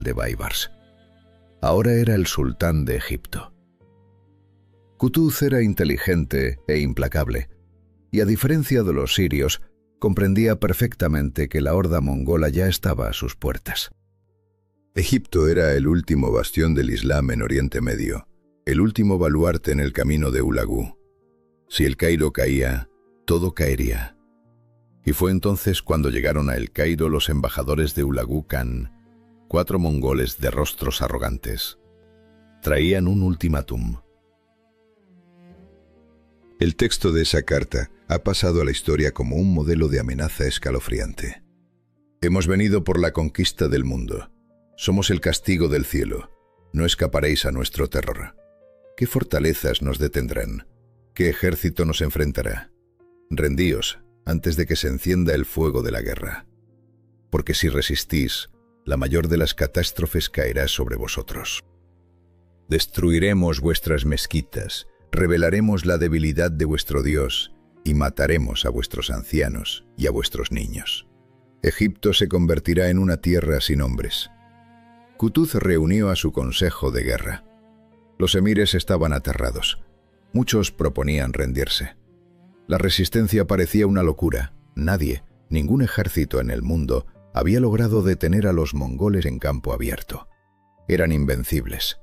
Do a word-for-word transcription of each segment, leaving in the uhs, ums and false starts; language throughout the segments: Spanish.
de Baibars. Ahora era el sultán de Egipto. Qutuz era inteligente e implacable, y a diferencia de los sirios, comprendía perfectamente que la horda mongola ya estaba a sus puertas. Egipto era el último bastión del Islam en Oriente Medio, el último baluarte en el camino de Ulagú. Si el Cairo caía, todo caería. Y fue entonces cuando llegaron a El Cairo los embajadores de Ulagú Khan, cuatro mongoles de rostros arrogantes. Traían un ultimátum. El texto de esa carta ha pasado a la historia como un modelo de amenaza escalofriante. Hemos venido por la conquista del mundo. Somos el castigo del cielo. No escaparéis a nuestro terror. ¿Qué fortalezas nos detendrán? ¿Qué ejército nos enfrentará? Rendíos antes de que se encienda el fuego de la guerra. Porque si resistís, la mayor de las catástrofes caerá sobre vosotros. Destruiremos vuestras mezquitas, revelaremos la debilidad de vuestro Dios y mataremos a vuestros ancianos y a vuestros niños. Egipto se convertirá en una tierra sin hombres. Qutuz reunió a su consejo de guerra. Los emires estaban aterrados. Muchos proponían rendirse. La resistencia parecía una locura. Nadie, ningún ejército en el mundo, había logrado detener a los mongoles en campo abierto. Eran invencibles.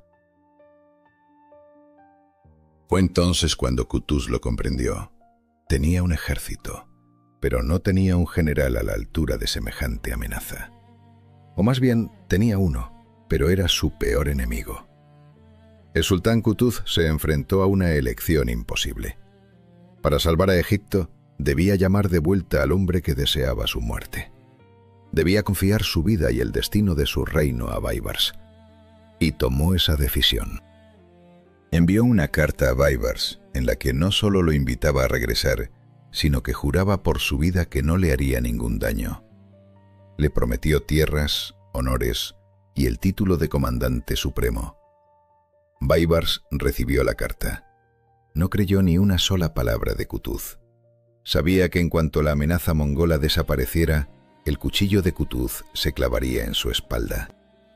Fue entonces cuando Qutuz lo comprendió. Tenía un ejército, pero no tenía un general a la altura de semejante amenaza. O más bien, tenía uno, pero era su peor enemigo. El sultán Qutuz se enfrentó a una elección imposible. Para salvar a Egipto, debía llamar de vuelta al hombre que deseaba su muerte. Debía confiar su vida y el destino de su reino a Baibars. Y tomó esa decisión. Envió una carta a Baibars en la que no solo lo invitaba a regresar, sino que juraba por su vida que no le haría ningún daño. Le prometió tierras, honores y el título de comandante supremo. Baibars recibió la carta. No creyó ni una sola palabra de Qutuz. Sabía que en cuanto la amenaza mongola desapareciera, el cuchillo de Qutuz se clavaría en su espalda.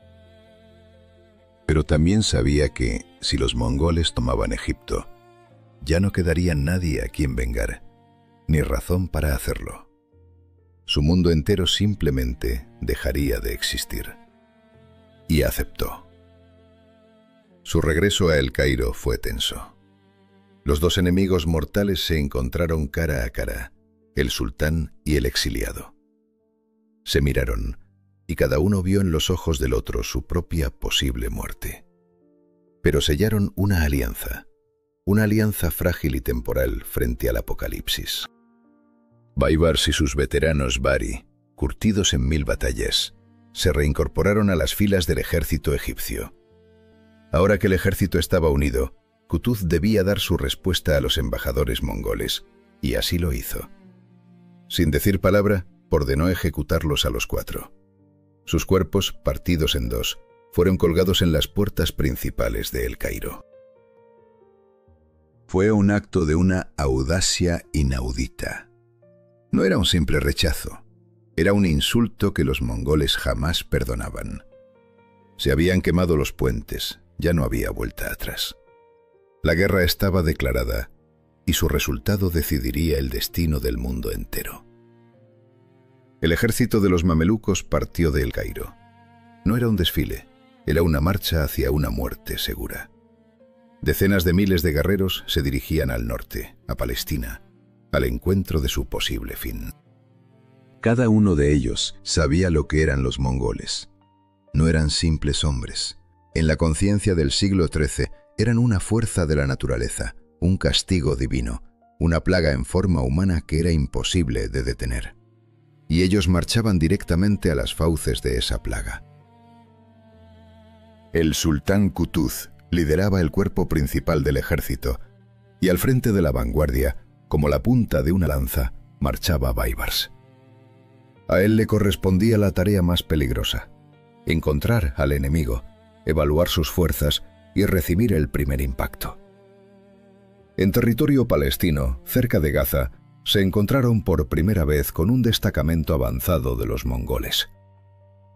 Pero también sabía que, si los mongoles tomaban Egipto, ya no quedaría nadie a quien vengar, ni razón para hacerlo. Su mundo entero simplemente dejaría de existir. Y aceptó. Su regreso a El Cairo fue tenso. Los dos enemigos mortales se encontraron cara a cara, el sultán y el exiliado. Se miraron, y cada uno vio en los ojos del otro su propia posible muerte. Pero sellaron una alianza, una alianza frágil y temporal frente al apocalipsis. Baibars y sus veteranos Bari, curtidos en mil batallas, se reincorporaron a las filas del ejército egipcio. Ahora que el ejército estaba unido, Qutuz debía dar su respuesta a los embajadores mongoles, y así lo hizo. Sin decir palabra, ordenó ejecutarlos a los cuatro. Sus cuerpos, partidos en dos, fueron colgados en las puertas principales de El Cairo. Fue un acto de una audacia inaudita. No era un simple rechazo, era un insulto que los mongoles jamás perdonaban. Se habían quemado los puentes, ya no había vuelta atrás. La guerra estaba declarada, y su resultado decidiría el destino del mundo entero. El ejército de los mamelucos partió de El Cairo. No era un desfile, era una marcha hacia una muerte segura. Decenas de miles de guerreros se dirigían al norte, a Palestina, al encuentro de su posible fin. Cada uno de ellos sabía lo que eran los mongoles. No eran simples hombres. En la conciencia del siglo trece eran una fuerza de la naturaleza, un castigo divino, una plaga en forma humana que era imposible de detener. Y ellos marchaban directamente a las fauces de esa plaga. El sultán Qutuz lideraba el cuerpo principal del ejército, y al frente de la vanguardia, como la punta de una lanza, marchaba Baibars. A él le correspondía la tarea más peligrosa: encontrar al enemigo, evaluar sus fuerzas y recibir el primer impacto. En territorio palestino, cerca de Gaza, se encontraron por primera vez con un destacamento avanzado de los mongoles.